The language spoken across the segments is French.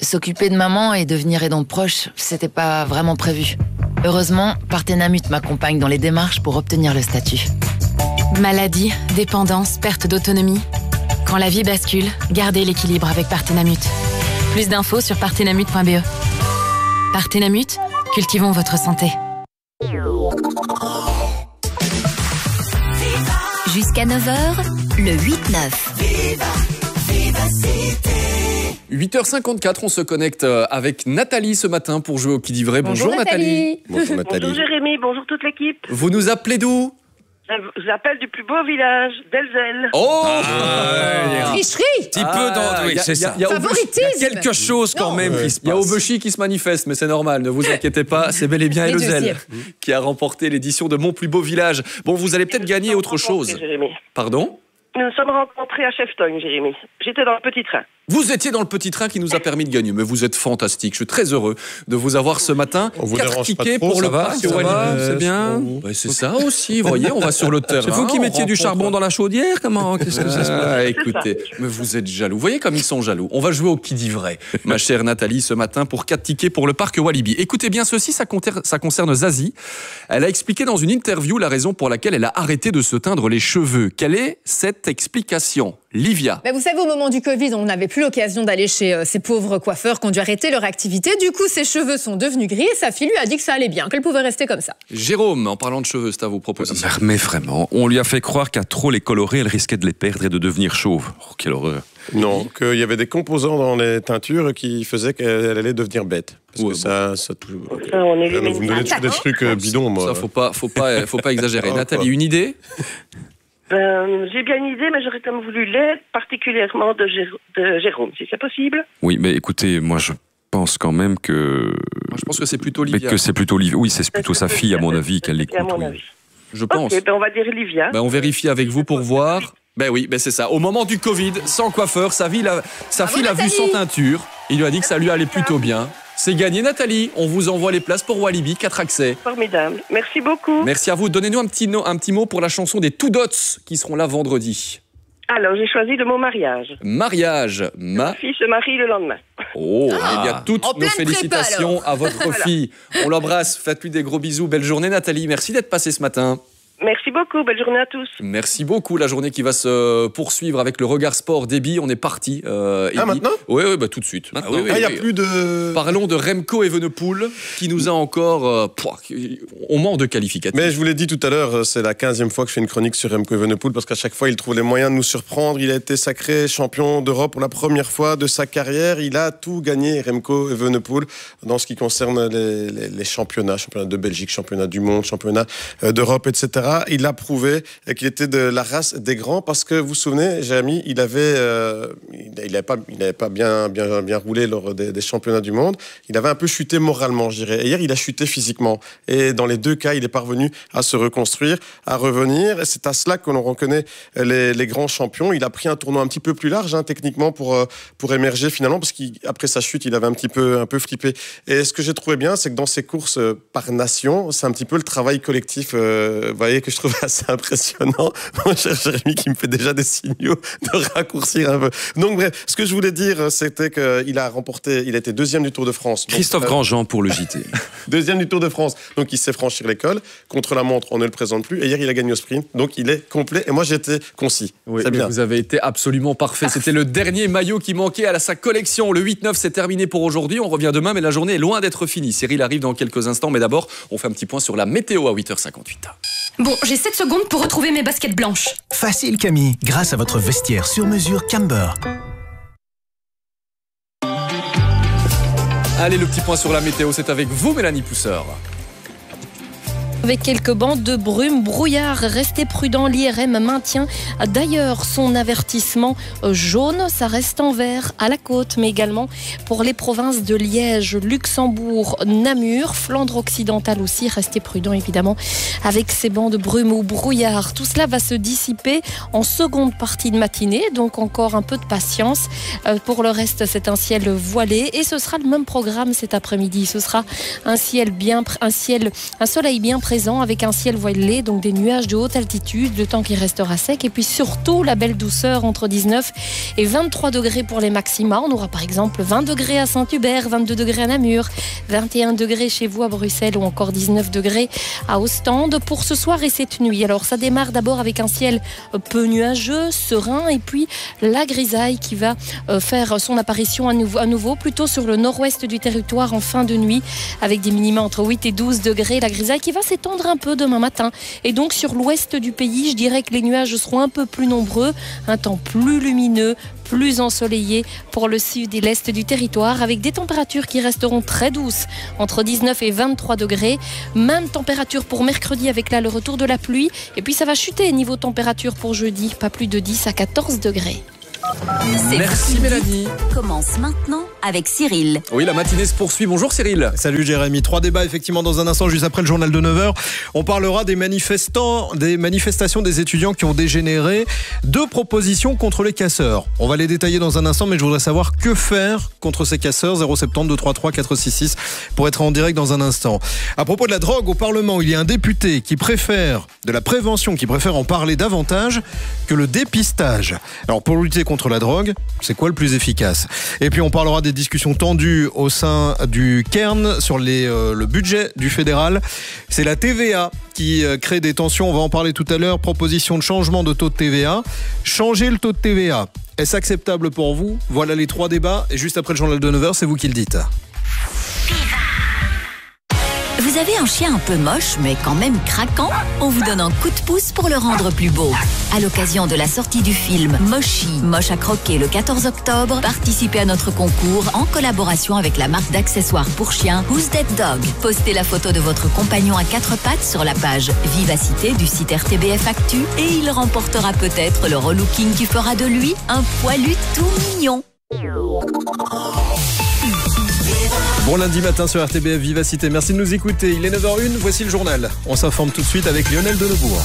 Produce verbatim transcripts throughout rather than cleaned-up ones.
S'occuper de maman et devenir aidant proche, c'était pas vraiment prévu. Heureusement, Partenamut m'accompagne dans les démarches pour obtenir le statut. Maladie, dépendance, perte d'autonomie. Quand la vie bascule, gardez l'équilibre avec Partenamut. Plus d'infos sur partenamut point b e. Partenamut, cultivons votre santé. Jusqu'à neuf heures, le huit neuf. huit heures cinquante-quatre, on se connecte avec Nathalie ce matin pour jouer au Qui dit vrai. Bonjour, bonjour Nathalie. Nathalie. Bonjour Nathalie. Bonjour Jérémy, bonjour toute l'équipe. Vous nous appelez d'où? Je vous appelle du plus beau village, d'Elzel. Oh ah, Tricherie. Petit peu dans... Oui, c'est ça. Il y a Favoritisme. Il y a quelque chose quand non, même ouais. qui se passe. Il y a Obechy qui se manifeste, mais c'est normal, ne vous inquiétez pas, c'est bel et bien Elzel qui a remporté l'édition de Mon plus beau village. Bon, vous allez peut-être gagner autre chose. Jérémy. Pardon? Nous nous sommes rencontrés à Cheftogne, Jérémy. J'étais dans le petit train. Vous étiez dans le petit train qui nous a permis de gagner, mais vous êtes fantastique. Je suis très heureux de vous avoir ce matin. On vous dérange pas trop, pour ça le va, parc ça va, c'est bien. Ouais, c'est ça aussi, vous voyez, on va sur le terrain. C'est vous qui mettiez du charbon dans la chaudière, comment? Qu'est-ce que ça se passe? Ah, écoutez, mais vous êtes jaloux. Vous voyez comme ils sont jaloux. On va jouer au Qui dit vrai, ma chère Nathalie, ce matin pour quatre tickets pour le parc Walibi. Écoutez bien ceci, ça, ça concerne Zazie. Elle a expliqué dans une interview la raison pour laquelle elle a arrêté de se teindre les cheveux. Quelle est cette explication? Livia. Ben vous savez, au moment du Covid, on n'avait plus l'occasion d'aller chez euh, ces pauvres coiffeurs qui ont dû arrêter leur activité. Du coup, ses cheveux sont devenus gris et sa fille lui a dit que ça allait bien, qu'elle pouvait rester comme ça. Jérôme, en parlant de cheveux, c'est à vos propositions. Mais vraiment, on lui a fait croire qu'à trop les colorer, elle risquait de les perdre et de devenir chauve. Oh, quelle horreur. Non, qu'il y avait des composants dans les teintures qui faisaient qu'elle allait devenir bête. Parce ouais, que ça, ça touche. Ça, on est vous me donnez des trucs euh, bidons, moi. Ça, faut pas, faut pas, faut pas exagérer. Nathalie, une idée? Ben, j'ai bien une idée, mais j'aurais comme voulu l'aide particulièrement de, Gér de Jérôme, si c'est possible. Oui, mais écoutez, moi je pense quand même que... Moi, je pense que c'est plutôt Livia. Que c'est plutôt Livia. Oui, c'est plutôt sa fille, à mon avis, qu'elle l'écoute. Oui. Je pense. Ok, ben on va dire Livia. Ben on vérifie avec vous pour voir. Ben oui, ben c'est ça. Au moment du Covid, sans coiffeur, sa, vie, la... sa ah fille l'a vu sans teinture. Il lui a dit que ça lui allait plutôt bien. C'est gagné, Nathalie. On vous envoie les places pour Walibi, quatre accès. Formidable. Merci beaucoup. Merci à vous. Donnez-nous un petit, no, un petit mot pour la chanson des Two Dots qui seront là vendredi. Alors, j'ai choisi le mot mariage. Mariage. Ma, Ma fille se marie le lendemain. Oh, ah, il y a toutes nos félicitations prépa, à votre voilà. fille. On l'embrasse. Faites-lui des gros bisous. Belle journée, Nathalie. Merci d'être passée ce matin. Merci beaucoup, belle journée à tous. Merci beaucoup, la journée qui va se poursuivre avec le regard sport d'Ebi. On est parti. Euh, ah, maintenant? Oui, oui, bah, tout de suite. Maintenant. Ah, oui, oui, ah, il n'y a plus de... Parlons de Remco Evenepoel, qui nous a encore... Euh, pouah, on manque de qualificatifs. Mais je vous l'ai dit tout à l'heure, c'est la quinzième fois que je fais une chronique sur Remco Evenepoel, parce qu'à chaque fois, il trouve les moyens de nous surprendre. Il a été sacré champion d'Europe pour la première fois de sa carrière. Il a tout gagné, Remco Evenepoel, dans ce qui concerne les, les, les championnats, championnat de Belgique, championnat du monde, championnat d'Europe, et cetera. Il a prouvé qu'il était de la race des grands, parce que vous vous souvenez, Jérémy, il avait, euh, il n'avait pas, il n'avait pas bien, bien, bien roulé lors des, des championnats du monde. Il avait un peu chuté moralement, je dirais. Et hier, il a chuté physiquement. Et dans les deux cas, il est parvenu à se reconstruire, à revenir. Et c'est à cela que l'on reconnaît les, les grands champions. Il a pris un tournoi un petit peu plus large, hein, techniquement, pour, pour émerger finalement, parce qu'après sa chute, il avait un petit peu, un peu flippé. Et ce que j'ai trouvé bien, c'est que dans ces courses par nation, c'est un petit peu le travail collectif, euh, vous voyez, que je trouve assez impressionnant. Mon cher Jérémy qui me fait déjà des signaux de raccourcir un peu. Donc bref, ce que je voulais dire, c'était qu'il a remporté, il a été deuxième du Tour de France. Christophe donc, Grandjean pour le J T. Deuxième du Tour de France, donc il sait franchir l'école. Contre la montre, on ne le présente plus. Et hier, il a gagné au sprint, donc il est complet. Et moi, j'étais concis. Oui, c'est bien. Vous avez été absolument parfait. C'était le dernier maillot qui manquait à sa collection. Le huit neuf, c'est terminé pour aujourd'hui. On revient demain, mais la journée est loin d'être finie. Cyril arrive dans quelques instants, mais d'abord, on fait un petit point sur la météo à huit heures cinquante-huit. Bon, j'ai sept secondes pour retrouver mes baskets blanches. Facile, Camille, grâce à votre vestiaire sur mesure Camber. Allez, le petit point sur la météo, c'est avec vous, Mélanie Pousseur. Avec quelques bandes de brume, brouillard, restez prudent, l'I R M maintient d'ailleurs son avertissement jaune, ça reste en vert à la côte, mais également pour les provinces de Liège, Luxembourg, Namur, Flandre occidentale aussi, restez prudent évidemment avec ces bandes de brume ou brouillard. Tout cela va se dissiper en seconde partie de matinée, donc encore un peu de patience. Pour le reste, c'est un ciel voilé et ce sera le même programme cet après-midi. Ce sera un ciel bien, un ciel, un soleil bien présent présent avec un ciel voilé, donc des nuages de haute altitude, le temps qui restera sec et puis surtout la belle douceur entre dix-neuf et vingt-trois degrés pour les maxima. On aura par exemple vingt degrés à Saint-Hubert, vingt-deux degrés à Namur, vingt et un degrés chez vous à Bruxelles ou encore dix-neuf degrés à Ostende pour ce soir et cette nuit. Alors ça démarre d'abord avec un ciel peu nuageux, serein et puis la grisaille qui va faire son apparition à nouveau, à nouveau plutôt sur le nord-ouest du territoire en fin de nuit avec des minima entre huit et douze degrés. La grisaille qui va s'étendre un peu demain matin et donc sur l'ouest du pays, je dirais que les nuages seront un peu plus nombreux, un temps plus lumineux, plus ensoleillé pour le sud et l'est du territoire avec des températures qui resteront très douces entre dix-neuf et vingt-trois degrés. Même température pour mercredi avec là le retour de la pluie et puis ça va chuter niveau température pour jeudi, pas plus de dix à quatorze degrés. Merci Mélanie. Commence maintenant avec Cyril. Oui, la matinée se poursuit. Bonjour Cyril. Salut Jérémy. Trois débats effectivement dans un instant, juste après le journal de neuf heures. On parlera des manifestants, des manifestations des étudiants qui ont dégénéré. Deux propositions contre les casseurs. On va les détailler dans un instant, mais je voudrais savoir que faire contre ces casseurs. zéro sept zéro deux trois trois quatre six six pour être en direct dans un instant. À propos de la drogue au Parlement, il y a un député qui préfère de la prévention, qui préfère en parler davantage que le dépistage. Alors pour lutter contre la drogue, c'est quoi le plus efficace? Et puis on parlera des discussions tendues au sein du Cairn sur les, euh, le budget du fédéral. C'est la T V A qui euh, crée des tensions, on va en parler tout à l'heure. Proposition de changement de taux de T V A. Changer le taux de T V A, est-ce acceptable pour vous? Voilà les trois débats et juste après le journal de neuf heures, c'est vous qui le dites. Vous avez un chien un peu moche, mais quand même craquant? On vous donne un coup de pouce pour le rendre plus beau. À l'occasion de la sortie du film Moshi, Moche à croquer le quatorze octobre, participez à notre concours en collaboration avec la marque d'accessoires pour chiens Who's That Dog. Postez la photo de votre compagnon à quatre pattes sur la page Vivacité du site R T B F Actu et il remportera peut-être le relooking qui fera de lui un poilu tout mignon. Bon lundi matin sur R T B F Vivacité, merci de nous écouter. Il est neuf heures une, voici le journal. On s'informe tout de suite avec Lionel Denebourg.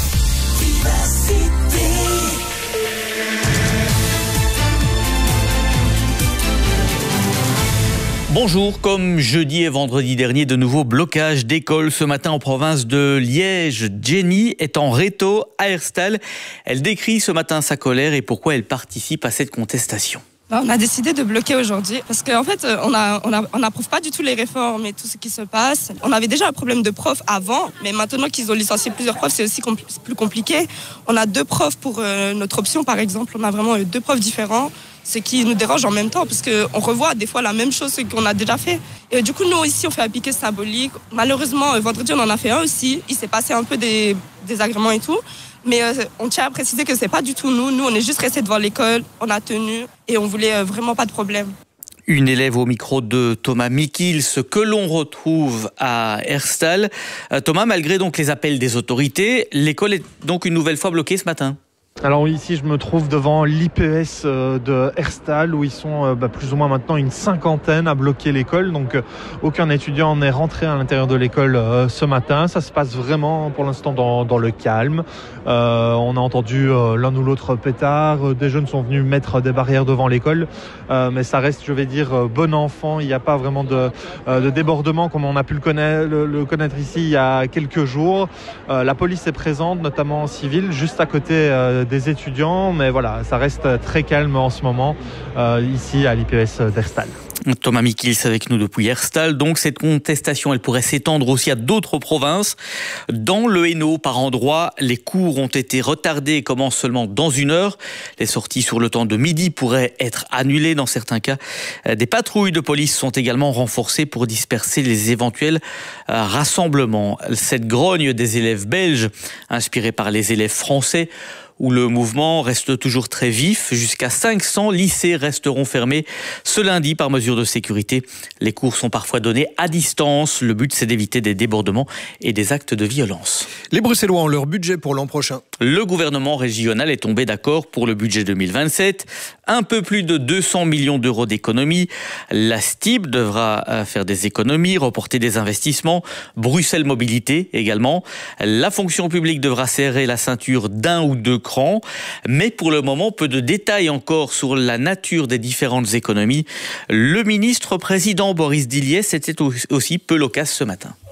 Bonjour, comme jeudi et vendredi dernier, de nouveaux blocages d'écoles ce matin en province de Liège. Jenny est en réto à Herstal. Elle décrit ce matin sa colère et pourquoi elle participe à cette contestation. On a décidé de bloquer aujourd'hui parce qu'en fait, on a, on a, on n'approuve pas du tout les réformes et tout ce qui se passe. On avait déjà un problème de profs avant, mais maintenant qu'ils ont licencié plusieurs profs, c'est aussi compl- plus compliqué. On a deux profs pour euh, notre option, par exemple. On a vraiment deux profs différents, ce qui nous dérange en même temps parce qu'on revoit des fois la même chose qu'on a déjà fait. Et du coup, nous ici, on fait un piquet symbolique. Malheureusement, vendredi, on en a fait un aussi. Il s'est passé un peu des désagréments et tout. Mais euh, on tient à préciser que c'est pas du tout nous. Nous, on est juste restés devant l'école, on a tenu et on voulait euh, vraiment pas de problème. Une élève au micro de Thomas Mikils que l'on retrouve à Herstal. Euh, Thomas, malgré donc les appels des autorités, l'école est donc une nouvelle fois bloquée ce matin. Alors ici je me trouve devant l'I P S de Herstal où ils sont bah, plus ou moins maintenant une cinquantaine à bloquer l'école. Donc euh, aucun étudiant n'est rentré à l'intérieur de l'école euh, ce matin. Ça se passe vraiment pour l'instant dans, dans le calme. Euh, on a entendu euh, l'un ou l'autre pétard. Des jeunes sont venus mettre des barrières devant l'école. Euh, mais ça reste, je vais dire, euh, bon enfant. Il n'y a pas vraiment de, euh, de débordement comme on a pu le connaître, le, le connaître ici il y a quelques jours. Euh, la police est présente, notamment en civil, juste à côté euh, des étudiants, mais voilà, ça reste très calme en ce moment euh, ici à l'I P S d'Herstal. Thomas Mikils avec nous depuis Herstal. Donc cette contestation, elle pourrait s'étendre aussi à d'autres provinces. Dans le Hainaut, par endroits, les cours ont été retardés et commencent seulement dans une heure. Les sorties sur le temps de midi pourraient être annulées dans certains cas. Des patrouilles de police sont également renforcées pour disperser les éventuels rassemblements. Cette grogne des élèves belges, inspirée par les élèves français, où le mouvement reste toujours très vif. Jusqu'à cinq cents lycées resteront fermés ce lundi par mesure de sécurité. Les cours sont parfois donnés à distance. Le but, c'est d'éviter des débordements et des actes de violence. Les Bruxellois ont leur budget pour l'an prochain. Le gouvernement régional est tombé d'accord pour le budget deux mille vingt-sept. Un peu plus de deux cents millions d'euros d'économies. La S T I B devra faire des économies, reporter des investissements. Bruxelles Mobilité également. La fonction publique devra serrer la ceinture d'un ou deux crans. Mais pour le moment, peu de détails encore sur la nature des différentes économies. Le ministre-président Boris Dilliès était aussi peu loquace ce matin.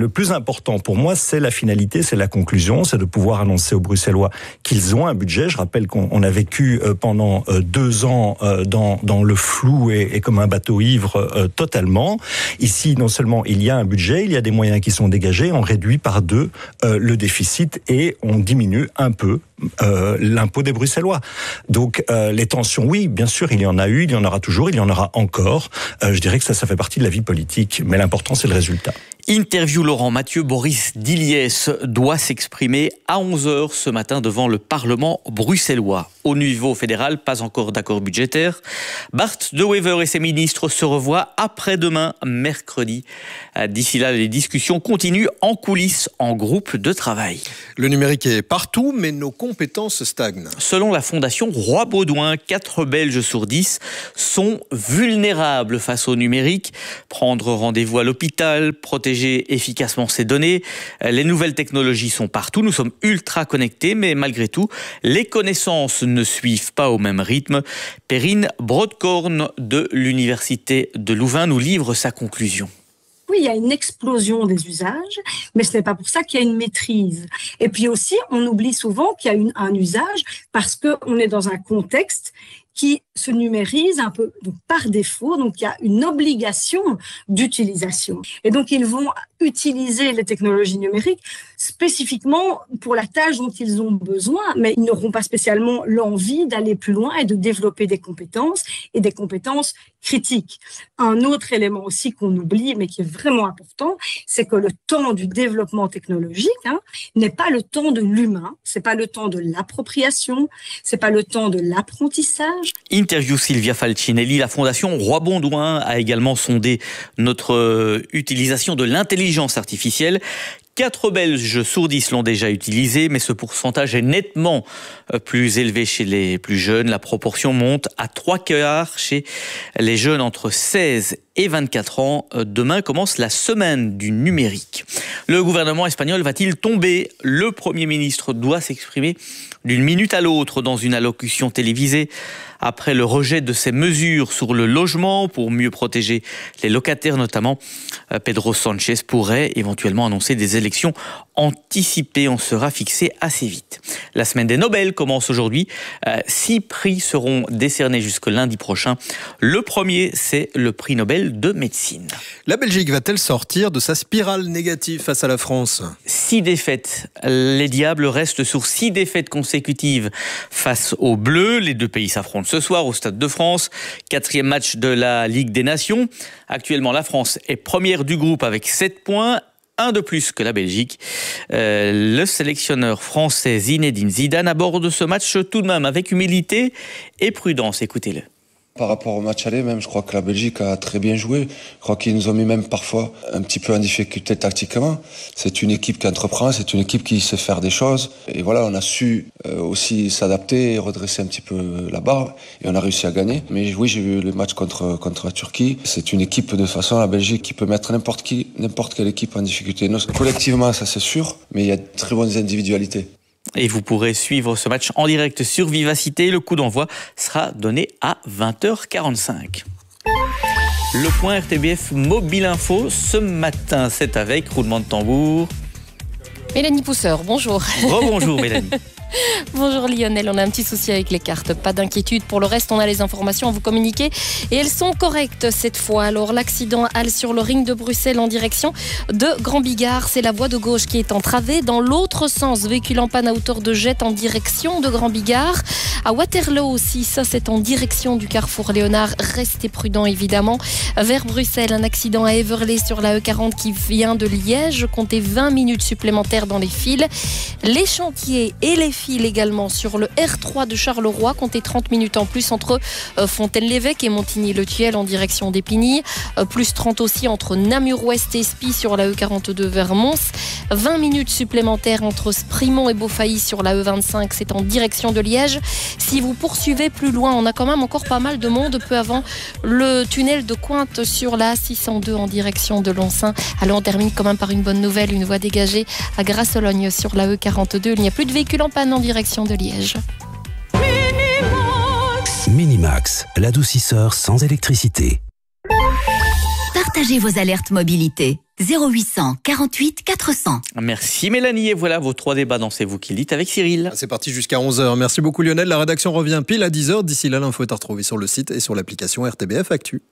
Le plus important pour moi, c'est la finalité, c'est la conclusion, c'est de pouvoir annoncer aux Bruxellois qu'ils ont un budget. Je rappelle qu'on on a vécu pendant deux ans dans, dans le flou et, et comme un bateau ivre euh, totalement. Ici, non seulement il y a un budget, il y a des moyens qui sont dégagés, on réduit par deux euh, le déficit et on diminue un peu euh, l'impôt des Bruxellois. Donc euh, les tensions, oui, bien sûr, il y en a eu, il y en aura toujours, il y en aura encore. Euh, je dirais que ça, ça fait partie de la vie politique, mais l'important, c'est le résultat. Interview Laurent Mathieu, Boris Diliès doit s'exprimer à onze heures ce matin devant le Parlement bruxellois. Au niveau fédéral, pas encore d'accord budgétaire. Bart De Wever et ses ministres se revoient après-demain, mercredi. D'ici là, les discussions continuent en coulisses, en groupe de travail. Le numérique est partout, mais nos compétences stagnent. Selon la Fondation Roi Baudouin, quatre Belges sur dix sont vulnérables face au numérique. Prendre rendez-vous à l'hôpital, protéger efficacement ses données. Les nouvelles technologies sont partout, nous sommes ultra connectés, mais malgré tout, les connaissances ne suivent pas au même rythme. Perrine Brodkorn de l'Université de Louvain nous livre sa conclusion. Oui, il y a une explosion des usages, mais ce n'est pas pour ça qu'il y a une maîtrise. Et puis aussi, on oublie souvent qu'il y a une, un usage parce qu'on est dans un contexte qui se numérise un peu donc par défaut, donc il y a une obligation d'utilisation. Et donc ils vont utiliser les technologies numériques spécifiquement pour la tâche dont ils ont besoin, mais ils n'auront pas spécialement l'envie d'aller plus loin et de développer des compétences et des compétences critiques. Un autre élément aussi qu'on oublie, mais qui est vraiment important, c'est que le temps du développement technologique hein, n'est pas le temps de l'humain, c'est pas le temps de l'appropriation, c'est pas le temps de l'apprentissage. Interview Sylvia Falcinelli, la Fondation Roi Baudouin a également sondé notre utilisation de l'intelligence artificielle. Quatre Belges sur dix l'ont déjà utilisé, mais ce pourcentage est nettement plus élevé chez les plus jeunes. La proportion monte à trois quarts chez les jeunes entre seize et vingt-quatre ans. Demain commence la semaine du numérique. Le gouvernement espagnol va-t-il tomber ? Le Premier ministre doit s'exprimer d'une minute à l'autre dans une allocution télévisée. Après le rejet de ces mesures sur le logement pour mieux protéger les locataires notamment, Pedro Sánchez pourrait éventuellement annoncer des élections anticipées. On sera fixé assez vite. La semaine des Nobel commence aujourd'hui. Six prix seront décernés jusque lundi prochain. Le premier, c'est le prix Nobel de médecine. La Belgique va-t-elle sortir de sa spirale négative face à la France ? Six défaites. Les Diables restent sur six défaites consécutives face aux Bleus. Les deux pays s'affrontent ce soir au Stade de France. Quatrième match de la Ligue des Nations. Actuellement, la France est première du groupe avec sept points. Un de plus que la Belgique. Euh, le sélectionneur français Zinedine Zidane aborde ce match tout de même avec humilité et prudence. Écoutez-le. Par rapport au match aller, même, je crois que la Belgique a très bien joué. Je crois qu'ils nous ont mis même parfois un petit peu en difficulté tactiquement. C'est une équipe qui entreprend, c'est une équipe qui sait faire des choses. Et voilà, on a su euh, aussi s'adapter et redresser un petit peu la barre. Et on a réussi à gagner. Mais oui, j'ai vu le match contre, contre la Turquie. C'est une équipe, de toute façon, la Belgique, qui peut mettre n'importe qui, n'importe quelle équipe en difficulté. Nous, collectivement, ça c'est sûr, mais il y a de très bonnes individualités. Et vous pourrez suivre ce match en direct sur Vivacité. Le coup d'envoi sera donné à vingt heures quarante-cinq. Le point R T B F Mobile Info ce matin, c'est avec roulement de tambour. Mélanie Pousseur, bonjour. Rebonjour Mélanie. Bonjour Lionel, on a un petit souci avec les cartes, pas d'inquiétude. Pour le reste, on a les informations à vous communiquer et elles sont correctes cette fois. Alors l'accident Halle sur le ring de Bruxelles en direction de Grand Bigard, c'est la voie de gauche qui est entravée. Dans l'autre sens, véhicule en panne à hauteur de Jette en direction de Grand Bigard. À Waterloo aussi, ça c'est en direction du carrefour Léonard. Restez prudents évidemment. Vers Bruxelles, un accident à Everley sur la E quarante qui vient de Liège. Comptez vingt minutes supplémentaires dans les fils. Les chantiers et les fils également sur le R trois de Charleroi. Comptez trente minutes en plus entre Fontaine-l'Évêque et Montigny-le-Tuel en direction d'Épigny. Plus trente aussi entre Namur-Ouest et Spy sur la E quarante-deux vers Mons. vingt minutes supplémentaires entre Sprimont et Beaufailly sur la E vingt-cinq. C'est en direction de Liège. Si vous poursuivez plus loin, on a quand même encore pas mal de monde peu avant le tunnel de Cointe sur la A six cent deux en direction de Loncin. Alors on termine quand même par une bonne nouvelle, une voie dégagée à Grasse-Sologne sur la E quarante-deux. Il n'y a plus de véhicules en panne en direction de Liège. Minimax, l'adoucisseur sans électricité. Partagez vos alertes mobilité. zéro huit cent quarante-huit quatre cents. Merci Mélanie, et voilà vos trois débats dans C'est vous qui le dites avec Cyril. C'est parti jusqu'à onze heures. Merci beaucoup Lionel. La rédaction revient pile à dix heures. D'ici là, l'info est à retrouver sur le site et sur l'application R T B F Actu.